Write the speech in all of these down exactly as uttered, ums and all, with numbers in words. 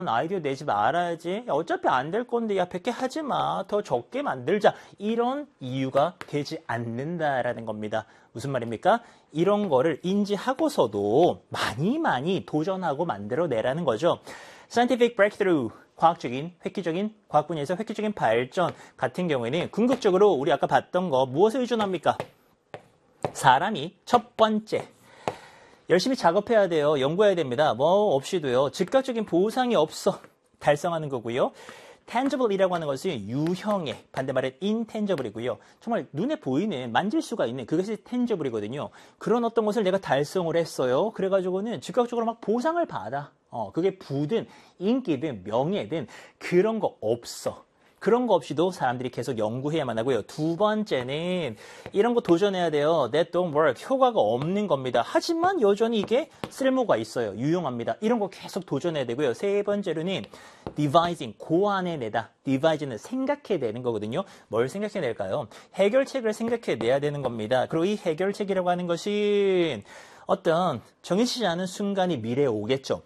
아이디어 내지 말아야지. 야, 어차피 안 될 건데 야 백 개 하지 마. 더 적게 만들자. 이런 이유가 되지 않는다라는 겁니다. 무슨 말입니까? 이런 거를 인지하고서도 많이 많이 도전하고 만들어내라는 거죠. Scientific breakthrough, 과학적인, 획기적인, 과학 분야에서 획기적인 발전 같은 경우에는 궁극적으로 우리 아까 봤던 거 무엇에 의존합니까? 사람이 첫 번째 열심히 작업해야 돼요. 연구해야 됩니다. 뭐 없이도요. 즉각적인 보상이 없어 달성하는 거고요. tangible이라고 하는 것은 유형의 반대말은 intangible이고요. 정말 눈에 보이는 만질 수가 있는 그것이 tangible이거든요. 그런 어떤 것을 내가 달성을 했어요. 그래가지고는 즉각적으로 막 보상을 받아. 어, 그게 부든 인기든 명예든 그런 거 없어. 그런 거 없이도 사람들이 계속 연구해야만 하고요. 두 번째는 이런 거 도전해야 돼요. That don't work. 효과가 없는 겁니다. 하지만 여전히 이게 쓸모가 있어요. 유용합니다. 이런 거 계속 도전해야 되고요. 세 번째로는 devising, 고안해내다. devise는 생각해내는 거거든요. 뭘 생각해낼까요? 해결책을 생각해내야 되는 겁니다. 그리고 이 해결책이라고 하는 것은 어떤 정해지지 않은 순간이 미래에 오겠죠.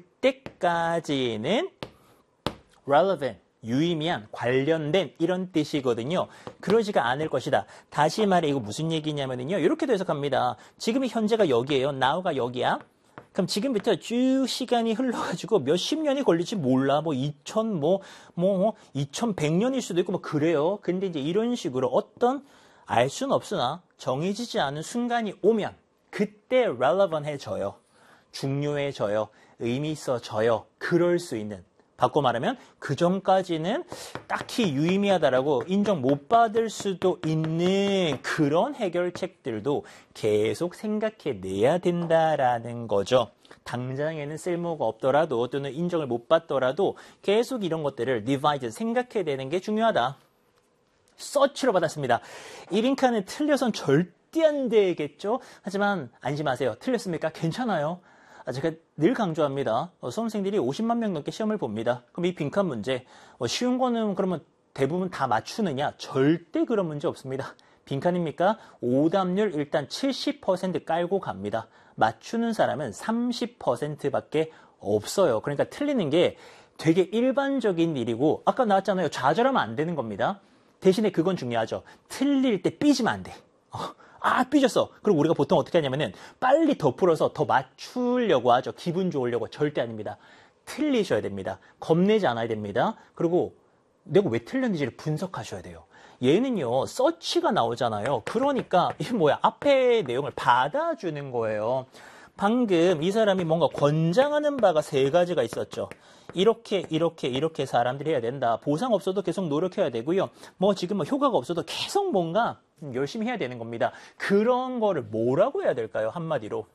그때까지는 relevant, 유의미한, 관련된 이런 뜻이거든요. 그러지가 않을 것이다. 다시 말해 이거 무슨 얘기냐면요. 이렇게도 해석합니다. 지금이 현재가 여기예요. now가 여기야. 그럼 지금부터 쭉 시간이 흘러가지고 몇십 년이 걸릴지 몰라. 뭐 이천, 뭐, 뭐, 이천백 년일 수도 있고 뭐 그래요. 근데 이제 이런 식으로 어떤 알 수는 없으나 정해지지 않은 순간이 오면 그때 relevant해져요. 중요해져요. 의미 있어져요. 그럴 수 있는. 바꿔 말하면 그 전까지는 딱히 유의미하다라고 인정 못 받을 수도 있는 그런 해결책들도 계속 생각해내야 된다라는 거죠. 당장에는 쓸모가 없더라도 또는 인정을 못 받더라도 계속 이런 것들을 디바이드 생각해내는 게 중요하다. 서치로 받았습니다. 일 인카는 틀려선 절대 안 되겠죠? 하지만 안심하세요. 틀렸습니까? 괜찮아요. 제가 늘 강조합니다. 어, 수험생들이 오십만 명 넘게 시험을 봅니다. 그럼 이 빈칸 문제, 어, 쉬운 거는 그러면 대부분 다 맞추느냐? 절대 그런 문제 없습니다. 빈칸입니까? 오답률 일단 칠십 퍼센트 깔고 갑니다. 맞추는 사람은 삼십 퍼센트밖에 없어요. 그러니까 틀리는 게 되게 일반적인 일이고 아까 나왔잖아요. 좌절하면 안 되는 겁니다. 대신에 그건 중요하죠. 틀릴 때 삐지면 안 돼. 어. 아, 삐졌어. 그리고 우리가 보통 어떻게 하냐면은 빨리 더 풀어서 더 맞추려고 하죠. 기분 좋으려고. 절대 아닙니다. 틀리셔야 됩니다. 겁내지 않아야 됩니다. 그리고 내가 왜 틀렸는지를 분석하셔야 돼요. 얘는요, 서치가 나오잖아요. 그러니까 이게 뭐야? 앞에 내용을 받아주는 거예요. 방금 이 사람이 뭔가 권장하는 바가 세 가지가 있었죠. 이렇게 이렇게 이렇게 사람들이 해야 된다. 보상 없어도 계속 노력해야 되고요. 뭐 지금 뭐 효과가 없어도 계속 뭔가 열심히 해야 되는 겁니다. 그런 거를 뭐라고 해야 될까요? 한마디로.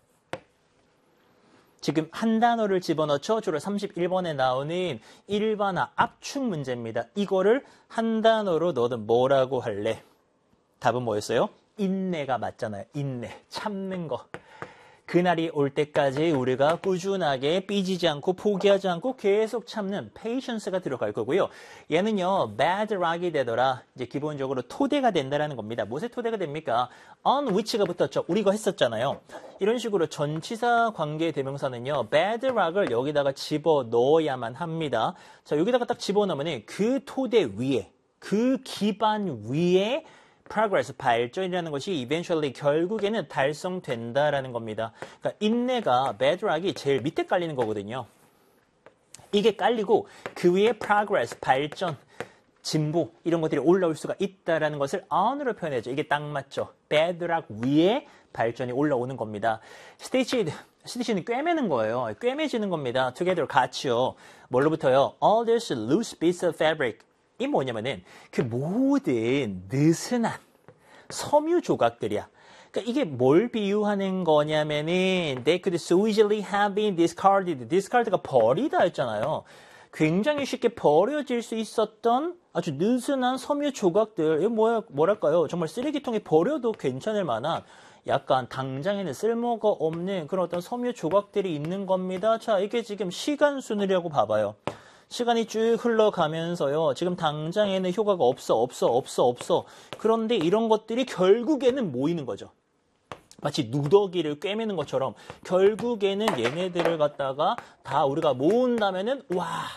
지금 한 단어를 집어넣죠. 주로 삼십일 번에 나오는 일반화 압축 문제입니다. 이거를 한 단어로 넣으면 뭐라고 할래? 답은 뭐였어요? 인내가 맞잖아요. 인내. 참는 거. 그날이 올 때까지 우리가 꾸준하게 삐지지 않고 포기하지 않고 계속 참는 patience가 들어갈 거고요. 얘는요, bad luck이 되더라. 이제 기본적으로 토대가 된다라는 겁니다. 무엇에 토대가 됩니까? on which가 붙었죠. 우리 이거 했었잖아요. 이런 식으로 전치사 관계 대명사는요, bad luck을 여기다가 집어 넣어야만 합니다. 자, 여기다가 딱 집어 넣으면 그 토대 위에, 그 기반 위에 progress, 발전이라는 것이 eventually, 결국에는 달성된다라는 겁니다. 그러니까 인내가 bad luck이 제일 밑에 깔리는 거거든요. 이게 깔리고 그 위에 progress, 발전, 진보 이런 것들이 올라올 수가 있다라는 것을 on으로 표현해죠. 이게 딱 맞죠. bad luck 위에 발전이 올라오는 겁니다. stitched, stitch는 꿰매는 거예요. 꿰매지는 겁니다. together, 같이요. 뭘로부터요? all these loose bits of fabric. 이 뭐냐면은 그 모든 느슨한 섬유 조각들이야. 그러니까 이게 뭘 비유하는 거냐면은 they could so easily have been discarded. discard가 버리다 했잖아요. 굉장히 쉽게 버려질 수 있었던 아주 느슨한 섬유 조각들. 이거 뭐야, 뭐랄까요? 정말 쓰레기통에 버려도 괜찮을 만한 약간 당장에는 쓸모가 없는 그런 어떤 섬유 조각들이 있는 겁니다. 자, 이게 지금 시간 순으리라고 봐봐요. 시간이 쭉 흘러가면서요. 지금 당장에는 효과가 없어, 없어, 없어, 없어. 그런데 이런 것들이 결국에는 모이는 거죠. 마치 누더기를 꿰매는 것처럼 결국에는 얘네들을 갖다가 다 우리가 모은다면은 와,